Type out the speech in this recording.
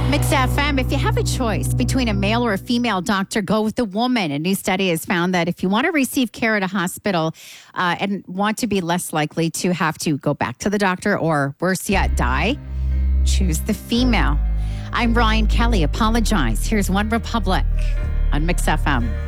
Mix FM, if you have a choice between a male or a female doctor, go with the woman. A new study has found that if you want to receive care at a hospital and want to be less likely to have to go back to the doctor or worse yet, die, choose the female. I'm Ryan Kelly. Apologize. Here's One Republic on Mix FM.